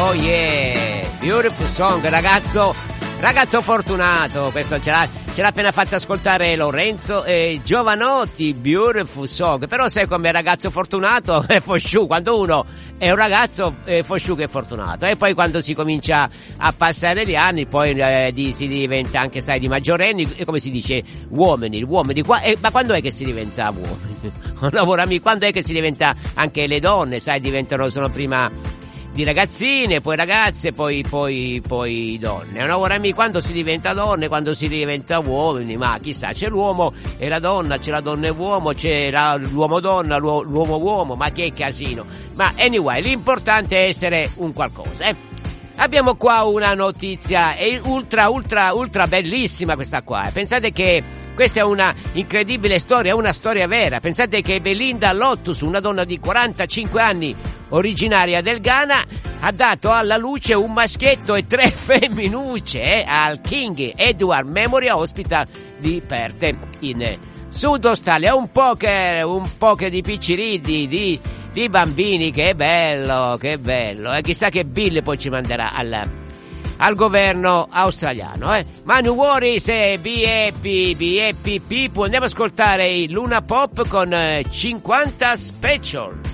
Oh yeah, beautiful song, ragazzo fortunato, questo ce l'ha appena fatto ascoltare Lorenzo Giovanotti, beautiful song. Però sai come ragazzo fortunato è fosciù, quando uno è un ragazzo fosciù che è fortunato, e poi quando si comincia a passare gli anni poi si diventa anche, sai, di maggiorenni, come si dice, uomini ma quando è che si diventa uomini? Lavorami, quando è che si diventa anche le donne, sai, sono prima di ragazzine, poi ragazze, poi donne. No, ora quando si diventa donne, quando si diventa uomini, ma chissà, c'è l'uomo e la donna, c'è la donna e l'uomo, c'è l'uomo donna, l'uomo uomo, ma che casino. Ma anyway, l'importante è essere un qualcosa, Abbiamo qua una notizia ultra bellissima, questa qua. Pensate che questa è una incredibile storia, una storia vera. Pensate che Belinda Lotus, una donna di 45 anni, originaria del Ghana, ha dato alla luce un maschietto e 3 femminucce al King Edward Memorial Hospital di Perth, in Sud Australia. Un po' che di picciriddi, di bambini, che bello, e chissà che bill poi ci manderà al governo australiano, Ma non worries, be happy people. Andiamo ad ascoltare il Luna Pop con 50 Special.